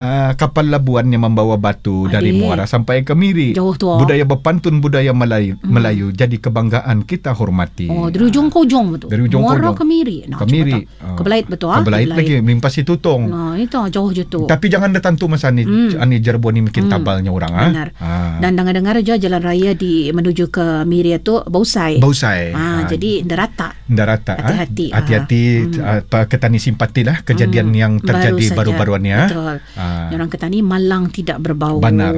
kapal labuan yang membawa batu dari Muara sampai ke Miri. Jauh tu. Budaya berpantun, budaya Melayu jadi kebanggaan kita hormati. Dari ujung ke ujung betul. Dari ujung Muara ke ujung. ke Miri. Ke Miri. Ke Belait betul. Ke Belait lagi, Limpasi Tutong. Itu jauh je tu. Tapi jangan datang tu masa ni Jerbo ni makin tabalnya orang. Benar. Dan dengar-dengar je jalan raya menuju ke Miri tu Bausai. Jadi ndak rata. Hati-hati. Ketani simpati lah kejadian yang terjadi baru-baru ni. Betul. Orang Ketani malang tidak berbau. Benar.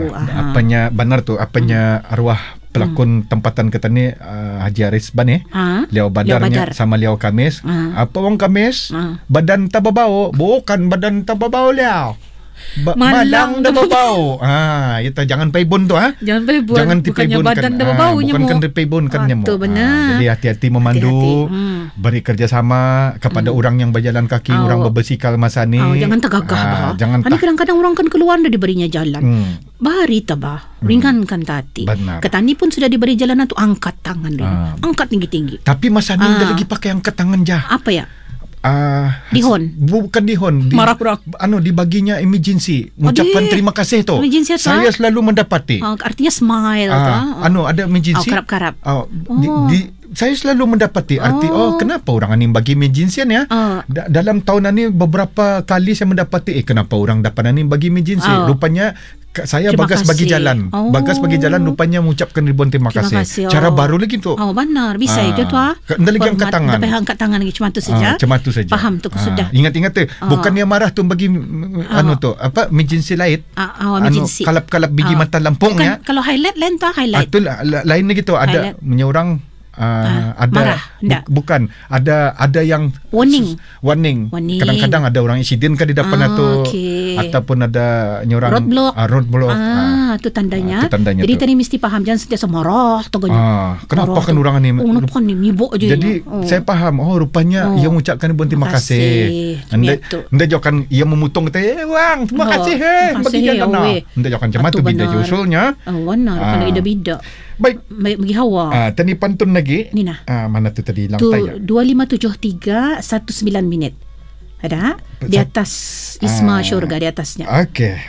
Apanya arwah pelakon tempatan Ketani Haji Aris Bane. Liau Badarnya sama Liau Kamis. Apa orang Kamis? Badan tak berbau. Bukan badan tak berbau Liau. Malang dah berbau. Itu jangan paibun tu. Jangan paibun. Jangan bukannya badan dah berbau. Bukan paibun kan nyamuk. Itu benar. Jadi hati-hati memandu. Beri kerjasama kepada orang yang berjalan kaki, orang berbasikal masa ni. Jangan tergagah. Ini kadang-kadang orang kan keluar dah diberinya jalan. Bahari tabah. Ringankan hati. Ketani pun sudah diberi jalanan tu, angkat tangan dulu. Angkat tinggi-tinggi. Tapi masa ni dah lagi pakai angkat tangan jah. Apa ya? Dihon. Bukan dihon. Marah-marah. Dibaginya emergency. Mengucapkan terima kasih tu. Saya selalu mendapati. Artinya smile. Ada emergency. Karap-karap. Saya selalu mendapati arti kenapa orang ni bagi emergency ya? Dalam tahun ini beberapa kali saya mendapati kenapa orang dapat ni bagi emergency. Rupanya saya Bagas bagi jalan. Bagas bagi jalan rupanya mengucapkan ribuan terima kasih. Cara baru lagi tu. Benar. Bisa itu tu. Anda lagi angkat tangan. Tapi angkat tangan lagi cuma tu saja. Faham tu sudah. Ingat tu. Bukan yang marah tu bagi emergency light. Emergency. Kalap-kalap biji mata lampung ya. Kalau highlight lain tu highlight. Lain lagi tu ada menyorang. Ada bukan ada yang warning. Kadang-kadang ada orang insiden kan di depan ataupun ada nyorang roadblock. Itu tandanya. Jadi tadi mesti faham, jangan sentiasa marah kenapa kan orang ni kenapa ni mibuk je. Jadi saya faham rupanya ia mengucapkan terima kasih. Anda jangan ia memutong kata wang terima kasih bagi jalan. Anda jangan macam tu bida usulnya. Benar kalau bida. Baik bagi Hawa. Tadi pantun lagi. Nina. Mana tu tadi hilang tayar. 2573 19 minit. Ada di atas Isma Syurga di atasnya. Okey.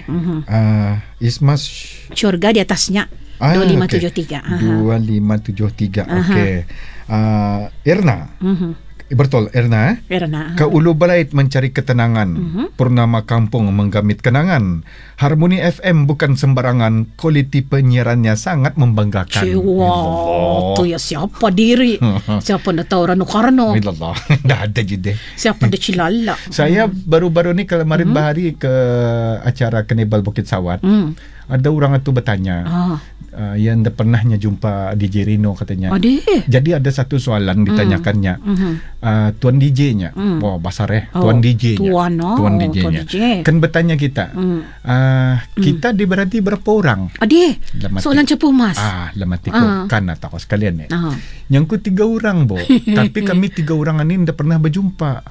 Isma Syurga di atasnya. 2573. 2573. Okey. Erna. Betul, Erna. Ke Ulu Belait mencari ketenangan. Purnama Kampung menggamit kenangan. Harmoni FM bukan sembarangan. Kualiti penyiarannya sangat membanggakan. Tu ya siapa diri? Siapa nak tahu Rano Karno? Dah ada je deh. Siapa dah cilala? Saya baru-baru ni kemarin bahari ke acara Kanibal Bukit Sawat. Ada orang itu bertanya. Yang dah pernahnya jumpa DJ Rino katanya. Jadi ada satu soalan ditanyakannya. Tuan DJ-nya. Basar Tuan DJ-nya. Tuan DJ-nya. Kan bertanya kita. Kita berarti berapa orang? Soalan cepuh mas. Lamatiku kan atau sekalian Yang ku 3 orang Tapi kami 3 orang ini dah pernah berjumpa.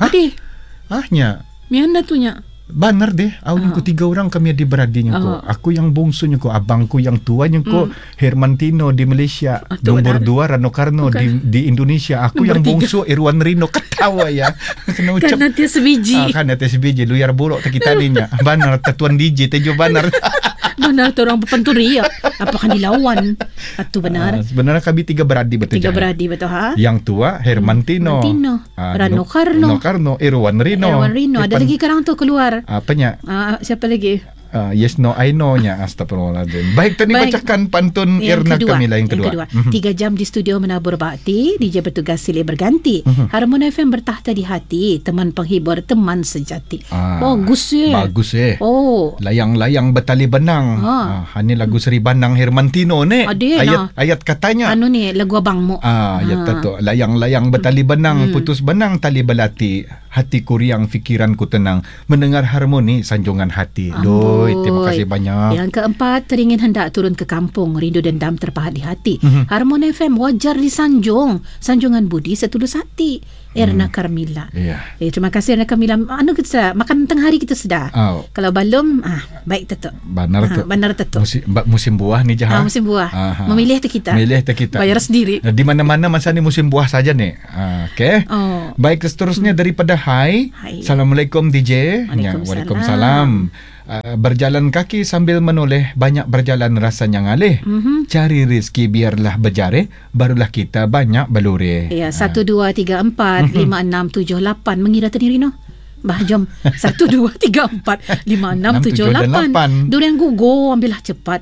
Nya. Miana tu nya. Benar deh, aku 3 orang kami adik beradiknya ko. Aku yang bungsunya ko, abangku yang tuanya ko, Hermantino di Malaysia, nomor 2 Rano Karno di Indonesia. Aku yang bungsu Irwan Rino. Ketawa ya. Kena ucap. Kan nanti sebiji. Luyar buruk tak kita dinya. Benar Tuan DJ tejo benar. Benar tu orang berpanturi ya. Apakah dilawan? Itu benar. Sebenarnya kami 3 beradik betul. 3 beradik betul Yang tua Hermantino. Rano Karno. Irwan Rino. Ada lagi sekarang tu keluar. Apanya? Siapa lagi? Yes, no, I know nya. Astagfirullahaladzim. Baik, tadi bacakan pantun Erna Kamila yang kedua. 3 jam di studio menabur bakti. DJ bertugas silih berganti. Harmoni FM bertahta di hati. Teman penghibur, teman sejati. Bagus Layang-layang betali benang. Ini lagu Seri Banang Hermantino ni. Ayat katanya. Ni lagu abangmu. Ayat tu. Layang-layang betali benang, putus benang tali belati. Hatiku riang, fikiranku tenang. Mendengar harmoni sanjungan hati. Terima kasih banyak. Yang keempat, teringin hendak turun ke kampung, rindu dendam terpahat di hati. Harmoni FM wajar disanjung, sanjungan budi setulus hati. Erna Kamila. Terima kasih Erna Kamila. Kita makan tengah hari kita sudah. Kalau belum, baik tetuk. Benar tetuk. Musim buah ni jah. Musim buah. Memilih tu kita. Bayar sendiri. Di mana-mana masa ni musim buah saja ni. Okey. Baik, seterusnya daripada Hai. Assalamualaikum DJ. Waalaikumsalam. berjalan kaki sambil menoleh, banyak berjalan rasanya ngalih. Cari rezeki biarlah berjari, barulah kita banyak berlurih. Ya, 1, 2, 3, 4, 5, 6, 7, 8. Mengira tadi Rino. Bah, jom. 1, 2, 3, 4, 5, 6, 7, 8. Durian gugur, ambillah cepat.